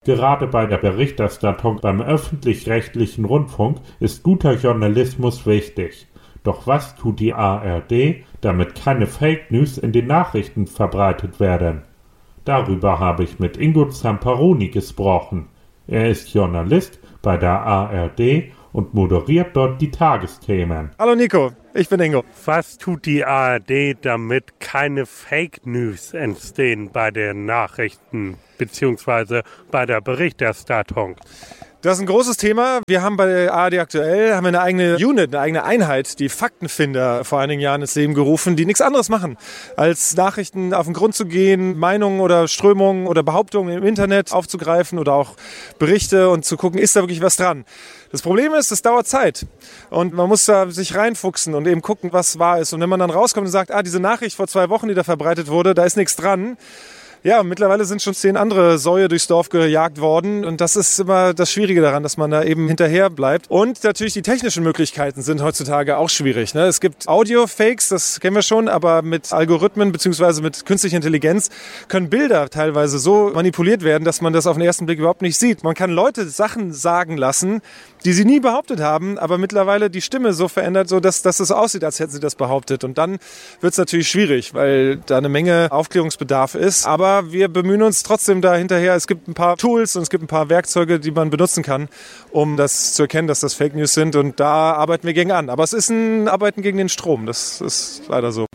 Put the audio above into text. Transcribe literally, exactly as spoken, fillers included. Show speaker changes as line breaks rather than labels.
Gerade bei der Berichterstattung beim öffentlich-rechtlichen Rundfunk ist guter Journalismus wichtig. Doch was tut die A R D, damit keine Fake News in den Nachrichten verbreitet werden? Darüber habe ich mit Ingo Zamparoni gesprochen. Er ist Journalist bei der A R D und moderiert dort die Tagesthemen.
Hallo Nico, ich bin Ingo.
Was tut die A R D, damit keine Fake News entstehen bei den Nachrichten bzw. bei der Berichterstattung?
Das ist ein großes Thema. Wir haben bei der A R D aktuell haben wir eine eigene Unit, eine eigene Einheit, die Faktenfinder vor einigen Jahren ins Leben gerufen, die nichts anderes machen, als Nachrichten auf den Grund zu gehen, Meinungen oder Strömungen oder Behauptungen im Internet aufzugreifen oder auch Berichte und zu gucken, ist da wirklich was dran. Das Problem ist, es dauert Zeit und man muss da sich reinfuchsen und eben gucken, was wahr ist. Und wenn man dann rauskommt und sagt, ah, diese Nachricht vor zwei Wochen, die da verbreitet wurde, da ist nichts dran. Ja, mittlerweile sind schon zehn andere Säue durchs Dorf gejagt worden und das ist immer das Schwierige daran, dass man da eben hinterher bleibt. Und natürlich die technischen Möglichkeiten sind heutzutage auch schwierig, ne? Es gibt Audio-Fakes, das kennen wir schon, aber mit Algorithmen bzw. mit künstlicher Intelligenz können Bilder teilweise so manipuliert werden, dass man das auf den ersten Blick überhaupt nicht sieht. Man kann Leute Sachen sagen lassen, die sie nie behauptet haben, aber mittlerweile die Stimme so verändert, so dass, dass es so aussieht, als hätten sie das behauptet. Und dann wird es natürlich schwierig, weil da eine Menge Aufklärungsbedarf ist. Aber wir bemühen uns trotzdem da hinterher. Es gibt ein paar Tools und es gibt ein paar Werkzeuge, die man benutzen kann, um das zu erkennen, dass das Fake News sind. Und da arbeiten wir gegen an. Aber es ist ein Arbeiten gegen den Strom. Das ist leider so.